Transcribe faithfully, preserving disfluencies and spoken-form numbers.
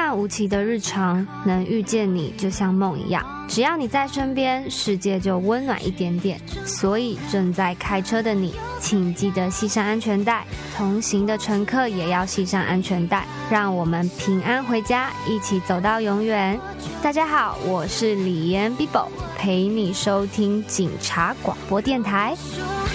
漫无奇的日常，能遇见你就像梦一样。只要你在身边，世界就温暖一点点。所以正在开车的你，请记得系上安全带，同行的乘客也要系上安全带，让我们平安回家，一起走到永远。大家好，我是李妍 Bibo， 陪你收听警察广播电台。